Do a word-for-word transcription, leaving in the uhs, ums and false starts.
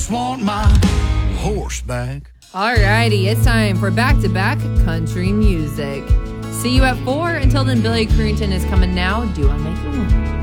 just want my horse back. Alrighty, it's time for back-to-back country music. See you at four. Until then, Billy Currington is coming now. Do I make you one?